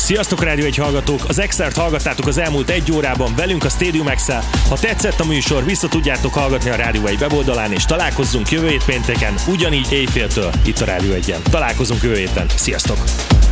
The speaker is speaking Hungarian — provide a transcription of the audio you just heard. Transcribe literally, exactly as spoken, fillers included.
Sziasztok Rádió egy hallgatók! Az Exert hallgattátok az elmúlt egy órában velünk a Stadium X-el. Ha tetszett a műsor, vissza tudjátok hallgatni a Rádió egy weboldalán, és találkozzunk jövő hét pénteken, ugyanígy éjféltől itt a Rádió egyen. Találkozunk jövő héten. Sziasztok!